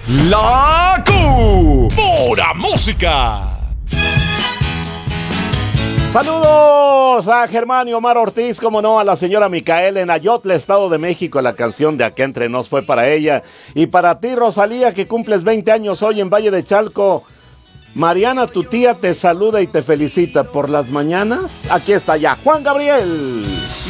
La Pura Música. Saludos a Germán y Omar Ortiz, como no, a la señora Micaela en Ayotla, Estado de México. La canción de Acá Entre Nos fue para ella. Y para ti, Rosalía, que cumples 20 años hoy en Valle de Chalco. Mariana, tu tía, te saluda y te felicita por las mañanas. Aquí está ya Juan Gabriel.